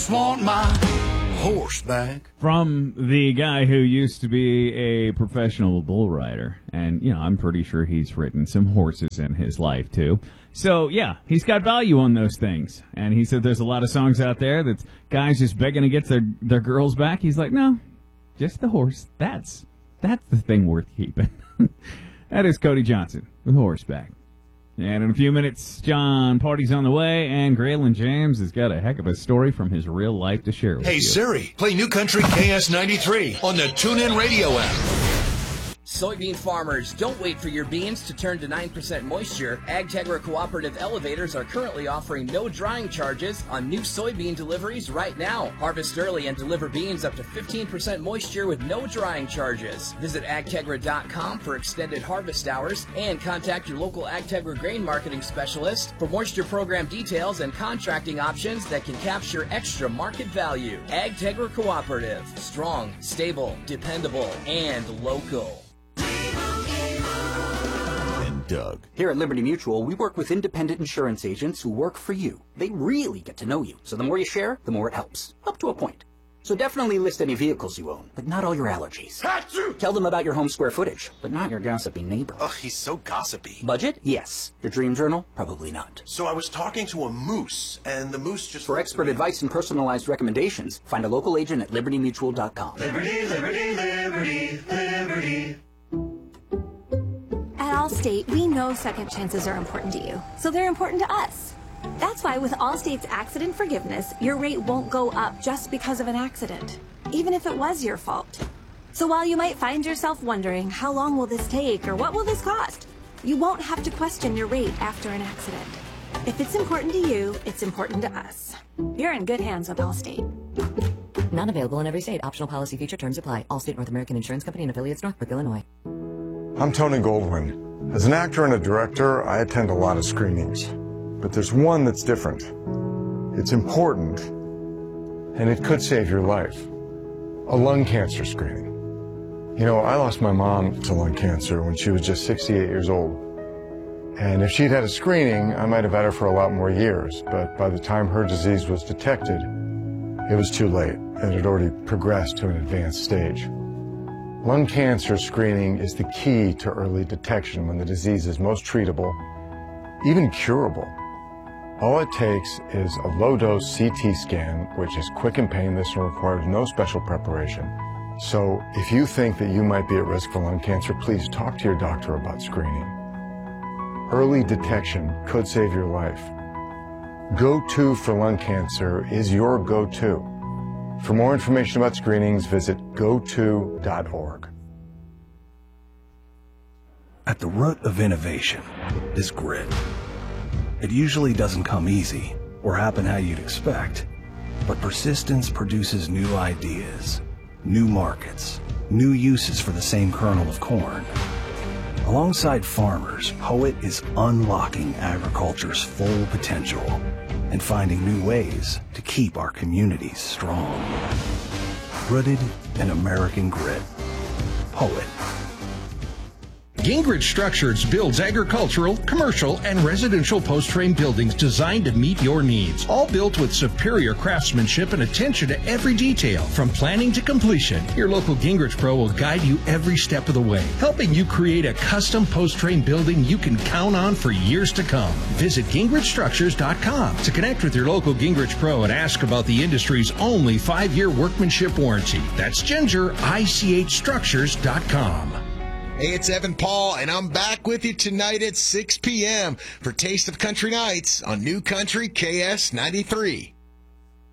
just want my horse back. From the guy who used to be a professional bull rider. And, I'm pretty sure he's ridden some horses in his life, too. So, yeah, he's got value on those things. And he said there's a lot of songs out there that guys just begging to get their girls back. He's like, no, just the horse. That's the thing worth keeping. That is Cody Johnson with Horseback. And in a few minutes, John Party's on the way, and Graylin James has got a heck of a story from his real life to share with you. Hey, Siri, play New Country KS93 on the TuneIn Radio app. Soybean farmers, don't wait for your beans to turn to 9% moisture. AgTegra Cooperative Elevators are currently offering no drying charges on new soybean deliveries right now. Harvest early and deliver beans up to 15% moisture with no drying charges. Visit agtegra.com for extended harvest hours and contact your local AgTegra grain marketing specialist for moisture program details and contracting options that can capture extra market value. AgTegra Cooperative. Strong, stable, dependable, and local. Doug. Here at Liberty Mutual, we work with independent insurance agents who work for you. They really get to know you, so the more you share, the more it helps. Up to a point. So definitely list any vehicles you own, but not all your allergies. Achoo! Tell them about your home square footage, but not your gossipy neighbor. Ugh, he's so gossipy. Budget? Yes. Your dream journal? Probably not. So I was talking to a moose, and the moose just... For expert advice and personalized recommendations, find a local agent at libertymutual.com. Liberty, liberty, liberty, liberty. At Allstate, we know second chances are important to you, so they're important to us. That's why with Allstate's accident forgiveness, your rate won't go up just because of an accident, even if it was your fault. So while you might find yourself wondering, how long will this take or what will this cost, you won't have to question your rate after an accident. If it's important to you, it's important to us. You're in good hands with Allstate. Not available in every state. Optional policy feature terms apply. Allstate North American Insurance Company and affiliates, Northbrook, Illinois. I'm Tony Goldwyn. As an actor and a director, I attend a lot of screenings. But there's one that's different. It's important, and it could save your life. A lung cancer screening. I lost my mom to lung cancer when she was just 68 years old. And if she'd had a screening, I might have had her for a lot more years. But by the time her disease was detected, it was too late. It had already progressed to an advanced stage. Lung cancer screening is the key to early detection when the disease is most treatable, even curable. All it takes is a low-dose CT scan, which is quick and painless and requires no special preparation. So if you think that you might be at risk for lung cancer, please talk to your doctor about screening. Early detection could save your life. Go-To for lung cancer is your go-to. For more information about screenings, visit goto.org. At the root of innovation is grit. It usually doesn't come easy or happen how you'd expect, but persistence produces new ideas, new markets, new uses for the same kernel of corn. Alongside farmers, Poet is unlocking agriculture's full potential and finding new ways to keep our communities strong. Rooted in American grit. Poet. Gingrich Structures builds agricultural, commercial, and residential post-frame buildings designed to meet your needs. All built with superior craftsmanship and attention to every detail, from planning to completion. Your local Gingrich Pro will guide you every step of the way, helping you create a custom post-frame building you can count on for years to come. Visit GingrichStructures.com to connect with your local Gingrich Pro and ask about the industry's only 5-year workmanship warranty. That's GingerICHStructures.com. Hey, it's Evan Paul, and I'm back with you tonight at 6 p.m. for Taste of Country Nights on New Country KS93.